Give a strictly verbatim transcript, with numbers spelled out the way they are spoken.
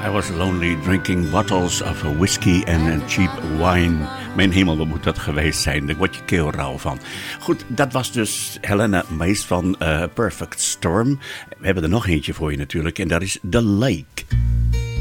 I was lonely drinking bottles of whiskey and cheap wine. Mijn hemel, wat moet dat geweest zijn? Daar word je keel rauw van. Goed, dat was dus Helena Mace van uh, Perfect Storm. We hebben er nog eentje voor je natuurlijk. En dat is The Lake.